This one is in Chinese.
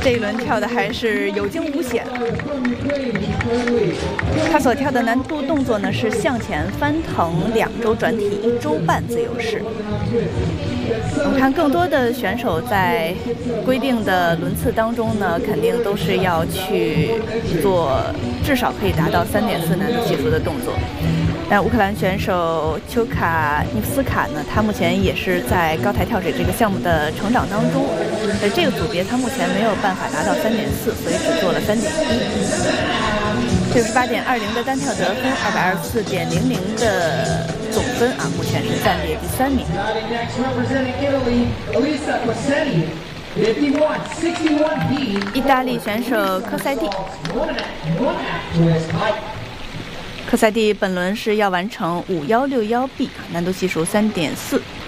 这一轮跳的还是有惊无险。他所跳的难度动作呢是向前翻腾2周转体1周半自由式。我们看更多的选手在规定的轮次当中呢，肯定都是要去做至少可以达到3.4难度系数的动作。但乌克兰选手丘卡涅夫斯卡呢，他目前也是在高台跳水这个项目的成长当中，在这个组别他目前没有办法达到3.4，所以只做了3.1。68.20的单跳得分，224.00的总分啊，目前是暂列第3名。意大利选手科塞蒂。科塞蒂本轮是要完成5161B，难度系数3.4。